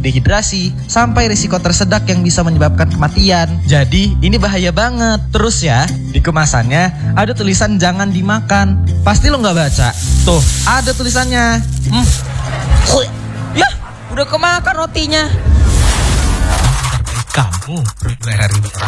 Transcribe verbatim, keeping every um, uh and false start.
dehidrasi, sampai risiko tersedak yang bisa menyebabkan kematian. Jadi ini bahaya banget. Terus ya, di kemasannya ada tulisan jangan dimakan. Pasti lo gak baca. Tuh, ada tulisannya. Hmm. Yah, udah kemakan rotinya. Kamu, hari